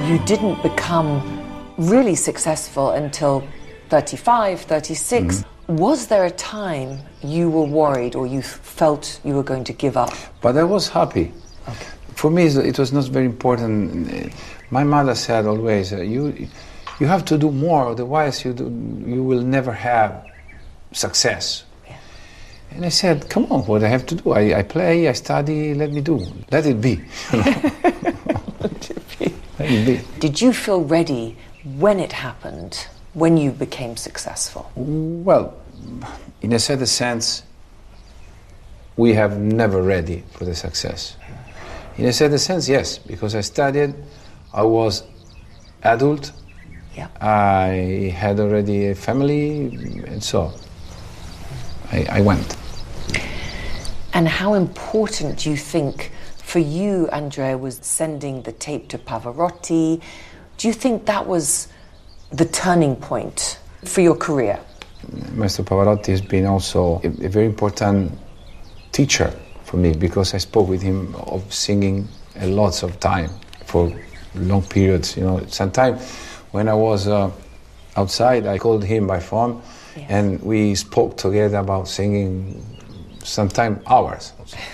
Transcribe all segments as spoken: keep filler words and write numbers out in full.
you didn't become really successful until thirty-five, thirty-six. Mm-hmm. Was there a time you were worried or you felt you were going to give up? But I was happy. Okay. For me, it was not very important. My mother said always, uh, you you have to do more, otherwise you, do, you will never have success. Yeah. And I said, come on, what I have to do? I, I play, I study, let me do. Let it be. Let it be. Let it be. Did you feel ready when it happened, when you became successful? Well, in a certain sense, we have never ready for the success. In a certain sense, yes, because I studied, I was adult, yeah. I had already a family, and so I, I went. And how important do you think for you, Andrea, was sending the tape to Pavarotti? Do you think that was the turning point for your career? Maestro Pavarotti has been also a, a very important teacher for me, because I spoke with him of singing a lots of time for long periods. You know, sometimes when I was uh, outside, I called him by phone, yes. and we spoke together about singing, sometimes hours.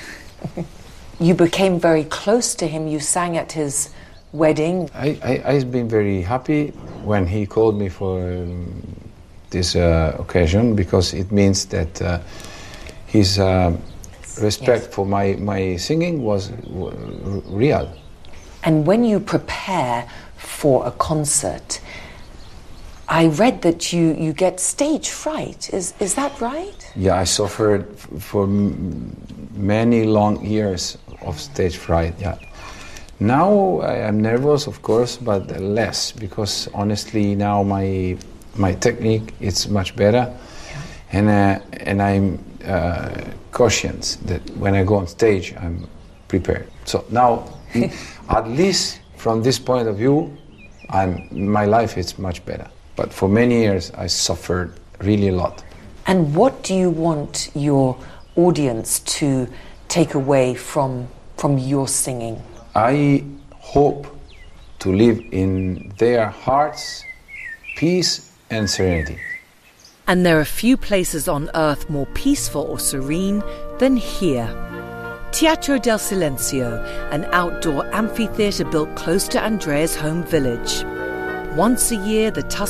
You became very close to him. You sang at his wedding. I, I, I've been very happy when he called me for um, this uh, occasion, because it means that uh, his uh, respect yes. for my, my singing was w- real. And when you prepare for a concert, I read that you, you get stage fright. Is is that right? Yeah, I suffered f- for m- many long years of stage fright, yeah. Now I am nervous, of course, but less, because honestly now my my technique is much better, yeah. and uh, and I'm uh, cautious that when I go on stage I'm prepared. So now, at least from this point of view, I'm my life is much better. But for many years I suffered really a lot. And what do you want your audience to take away from from your singing? I hope to live in their hearts peace and serenity. And there are few places on earth more peaceful or serene than here. Teatro del Silenzio, an outdoor amphitheatre built close to Andrea's home village. Once a year, the